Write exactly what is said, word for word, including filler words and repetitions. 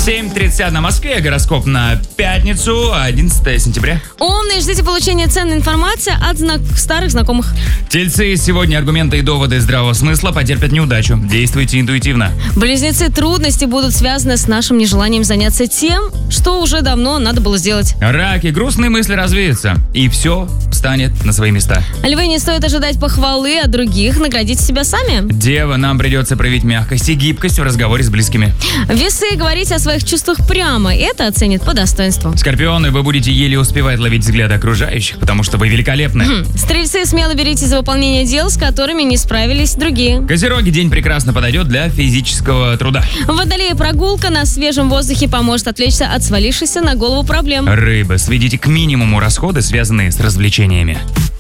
семь тридцать на Москве, гороскоп на пятницу, одиннадцатое сентября. Умные, ждите получения ценной информации от знак... старых знакомых. Тельцы, сегодня аргументы и доводы здравого смысла потерпят неудачу. Действуйте интуитивно. Близнецы, трудности будут связаны с нашим нежеланием заняться тем, что уже давно надо было сделать. Раки, грустные мысли развеются, и все станет на свои места. Львы, не стоит ожидать похвалы от других, наградите себя сами. Дева, нам придется проявить мягкость и гибкость в разговоре с близкими. Весы, говорите о своих чувствах прямо, это оценит по достоинству. Скорпионы, вы будете еле успевать ловить взгляды окружающих, потому что вы великолепны. Стрельцы, смело беритесь за выполнение дел, с которыми не справились другие. Козероги, день прекрасно подойдет для физического труда. Водолеи, прогулка на свежем воздухе поможет отвлечься от свалившихся на голову проблем. Рыбы, сведите к минимуму расходы, связанные с развлечениями.